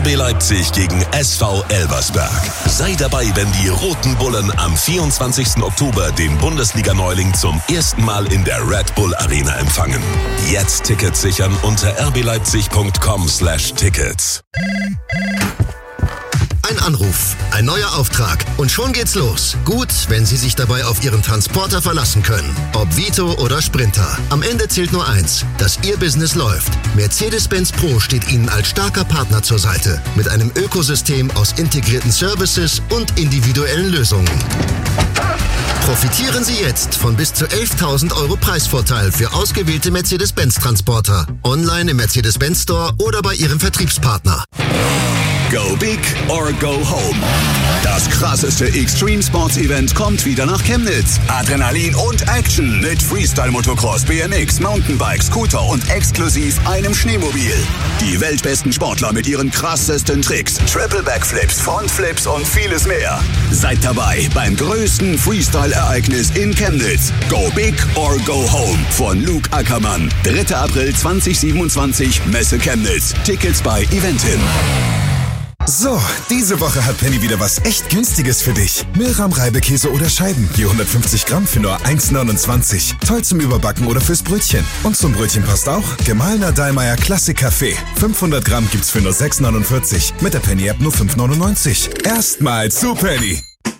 RB Leipzig gegen SV Elversberg. Sei dabei, wenn die Roten Bullen am 24. Oktober den Bundesliga-Neuling zum ersten Mal in der Red Bull Arena empfangen. Jetzt Tickets sichern unter rbleipzig.com/tickets. Ein Anruf, ein neuer Auftrag und schon geht's los. Gut, wenn Sie sich dabei auf Ihren Transporter verlassen können. Ob Vito oder Sprinter. Am Ende zählt nur eins, dass Ihr Business läuft. Mercedes-Benz Pro steht Ihnen als starker Partner zur Seite. Mit einem Ökosystem aus integrierten Services und individuellen Lösungen. Profitieren Sie jetzt von bis zu 11.000 € Preisvorteil für ausgewählte Mercedes-Benz-Transporter. Online im Mercedes-Benz Store oder bei Ihrem Vertriebspartner. Go big or go home. Das krasseste Extreme Sports Event kommt wieder nach Chemnitz. Adrenalin und Action mit Freestyle Motocross, BMX, Mountainbike, Scooter und exklusiv einem Schneemobil. Die weltbesten Sportler mit ihren krassesten Tricks, Triple Backflips, Frontflips und vieles mehr. Seid dabei beim größten Freestyle-Ereignis in Chemnitz. Go big or go home von Luke Ackermann. 3. April 2027, Messe Chemnitz. Tickets bei Eventim. So, diese Woche hat Penny wieder was echt Günstiges für dich. Milram Reibekäse oder Scheiben, je 150 Gramm für nur 1,29. Toll zum Überbacken oder fürs Brötchen. Und zum Brötchen passt auch gemahlener Dallmayr Klassik Kaffee. 500 Gramm gibt's für nur 6,49. Mit der Penny-App nur 5,99. Erstmals zu Penny.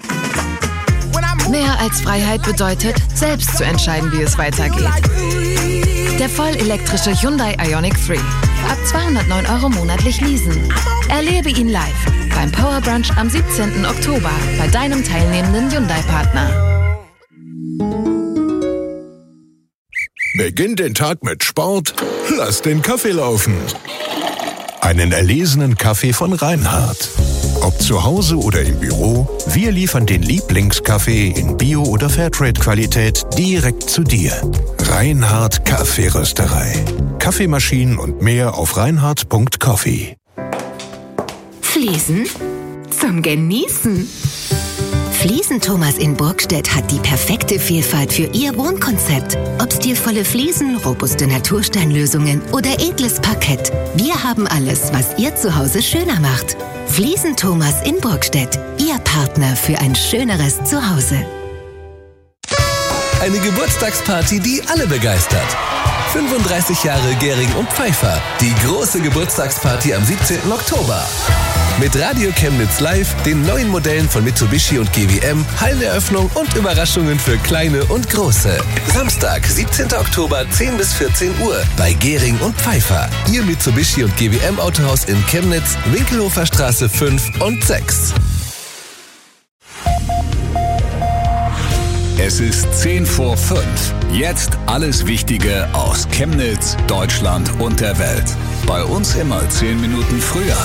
Mehr als Freiheit bedeutet, selbst zu entscheiden, wie es weitergeht. Der vollelektrische Hyundai Ioniq 3. Ab 209 € monatlich leasen. Erlebe ihn live beim Power Brunch am 17. Oktober bei deinem teilnehmenden Hyundai-Partner. Beginn den Tag mit Sport, lass den Kaffee laufen. Einen erlesenen Kaffee von Reinhardt. Ob zu Hause oder im Büro, wir liefern den Lieblingskaffee in Bio- oder Fairtrade-Qualität direkt zu dir. Reinhardt Kaffeerösterei. Kaffeemaschinen und mehr auf reinhardt.coffee. Fliesen zum Genießen. Fliesen Thomas in Burgstedt hat die perfekte Vielfalt für Ihr Wohnkonzept. Ob stilvolle Fliesen, robuste Natursteinlösungen oder edles Parkett. Wir haben alles, was Ihr Zuhause schöner macht. Fliesen Thomas in Burgstedt. Ihr Partner für ein schöneres Zuhause. Eine Geburtstagsparty, die alle begeistert. 35 Jahre Gehring und Pfeiffer. Die große Geburtstagsparty am 17. Oktober. Mit Radio Chemnitz Live, den neuen Modellen von Mitsubishi und GWM, Halleneröffnung und Überraschungen für Kleine und Große. Samstag, 17. Oktober, 10 bis 14 Uhr bei Gehring und Pfeiffer. Ihr Mitsubishi und GWM Autohaus in Chemnitz, Winkelhofer Straße 5 und 6. Es ist 10 vor 5. Jetzt alles Wichtige aus Chemnitz, Deutschland und der Welt. Bei uns immer 10 Minuten früher.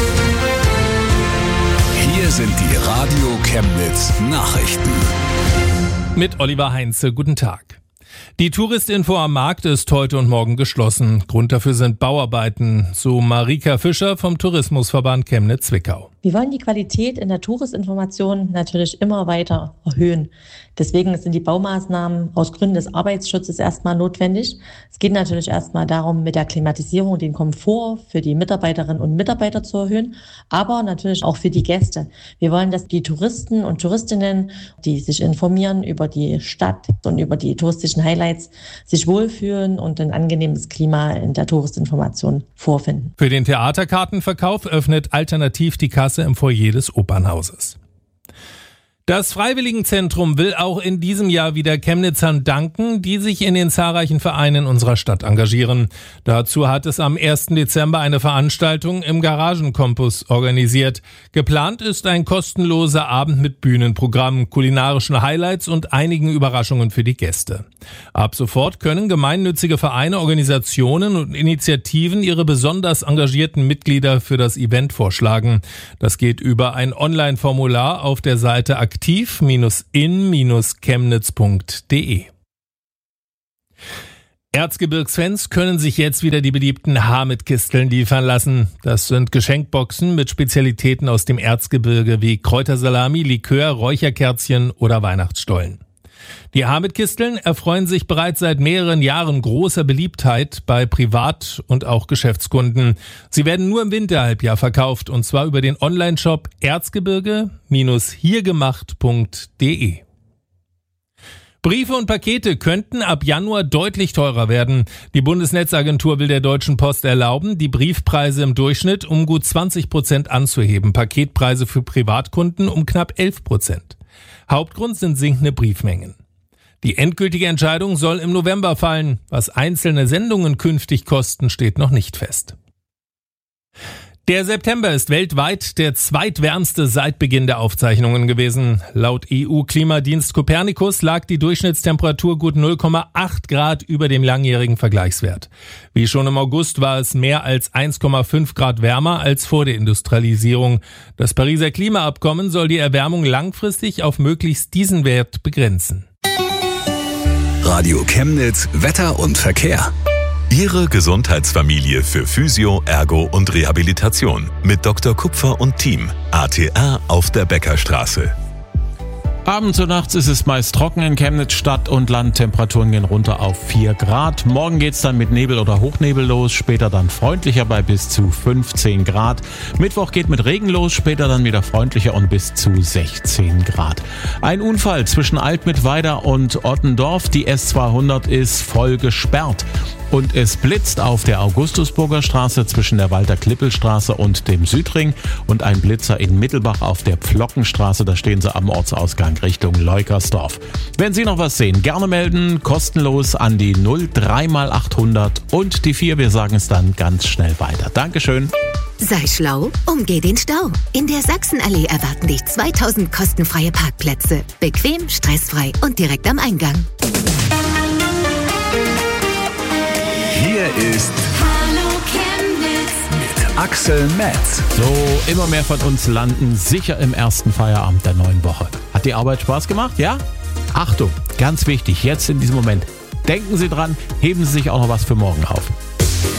Hier sind die Radio Chemnitz Nachrichten. Mit Oliver Heinze, guten Tag. Die Touristinfo am Markt ist heute und morgen geschlossen. Grund dafür sind Bauarbeiten, so Marika Fischer vom Tourismusverband Chemnitz-Zwickau. Wir wollen die Qualität in der Touristinformation natürlich immer weiter erhöhen. Deswegen sind die Baumaßnahmen aus Gründen des Arbeitsschutzes erstmal notwendig. Es geht natürlich erstmal darum, mit der Klimatisierung den Komfort für die Mitarbeiterinnen und Mitarbeiter zu erhöhen, aber natürlich auch für die Gäste. Wir wollen, dass die Touristen und Touristinnen, die sich informieren über die Stadt und über die touristischen Highlights, sich wohlfühlen und ein angenehmes Klima in der Touristinformation vorfinden. Für den Theaterkartenverkauf öffnet alternativ die Kasse im Foyer des Opernhauses. Das Freiwilligenzentrum will auch in diesem Jahr wieder Chemnitzern danken, die sich in den zahlreichen Vereinen unserer Stadt engagieren. Dazu hat es am 1. Dezember eine Veranstaltung im Garagencampus organisiert. Geplant ist ein kostenloser Abend mit Bühnenprogramm, kulinarischen Highlights und einigen Überraschungen für die Gäste. Ab sofort können gemeinnützige Vereine, Organisationen und Initiativen ihre besonders engagierten Mitglieder für das Event vorschlagen. Das geht über ein Online-Formular auf der Seite aktiv-in-chemnitz.de. Erzgebirgsfans können sich jetzt wieder die beliebten Hamid-Kisteln liefern lassen. Das sind Geschenkboxen mit Spezialitäten aus dem Erzgebirge wie Kräutersalami, Likör, Räucherkerzchen oder Weihnachtsstollen. Die Hamid-Kisteln erfreuen sich bereits seit mehreren Jahren großer Beliebtheit bei Privat- und auch Geschäftskunden. Sie werden nur im Winterhalbjahr verkauft, und zwar über den Onlineshop erzgebirge-hiergemacht.de. Briefe und Pakete könnten ab Januar deutlich teurer werden. Die Bundesnetzagentur will der Deutschen Post erlauben, die Briefpreise im Durchschnitt um gut 20% anzuheben, Paketpreise für Privatkunden um knapp 11%. Hauptgrund sind sinkende Briefmengen. Die endgültige Entscheidung soll im November fallen. Was einzelne Sendungen künftig kosten, steht noch nicht fest. Der September ist weltweit der zweitwärmste seit Beginn der Aufzeichnungen gewesen. Laut EU-Klimadienst Copernicus lag die Durchschnittstemperatur gut 0,8 Grad über dem langjährigen Vergleichswert. Wie schon im August war es mehr als 1,5 Grad wärmer als vor der Industrialisierung. Das Pariser Klimaabkommen soll die Erwärmung langfristig auf möglichst diesen Wert begrenzen. Radio Chemnitz, Wetter und Verkehr. Ihre Gesundheitsfamilie für Physio, Ergo und Rehabilitation mit Dr. Kupfer und Team. ATR auf der Beckerstraße. Abends und nachts ist es meist trocken in Chemnitz, Stadt und Land. Temperaturen gehen runter auf 4 Grad. Morgen geht's dann mit Nebel oder Hochnebel los, später dann freundlicher bei bis zu 15 Grad. Mittwoch geht mit Regen los, später dann wieder freundlicher und bis zu 16 Grad. Ein Unfall zwischen Altmittweida und Ottendorf. Die S200 ist voll gesperrt. Und es blitzt auf der Augustusburger Straße zwischen der Walter-Klippel-Straße und dem Südring und ein Blitzer in Mittelbach auf der Pflockenstraße. Da stehen sie am Ortsausgang Richtung Leukersdorf. Wenn Sie noch was sehen, gerne melden, kostenlos an die 03x800 und die 4. Wir sagen es dann ganz schnell weiter. Dankeschön. Sei schlau, umgeh den Stau. In der Sachsenallee erwarten dich 2000 kostenfreie Parkplätze. Bequem, stressfrei und direkt am Eingang. Hier ist Hallo Chemnitz mit Axel Metz. So, immer mehr von uns landen sicher im ersten Feierabend der neuen Woche. Hat die Arbeit Spaß gemacht? Ja? Achtung, ganz wichtig, jetzt in diesem Moment. Denken Sie dran, heben Sie sich auch noch was für morgen auf.